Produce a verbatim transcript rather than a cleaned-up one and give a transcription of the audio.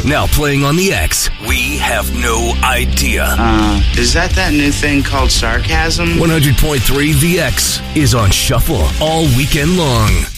Now playing on the X, we have no idea. Uh, is that that new thing called sarcasm? one hundred point three The X is on shuffle all weekend long.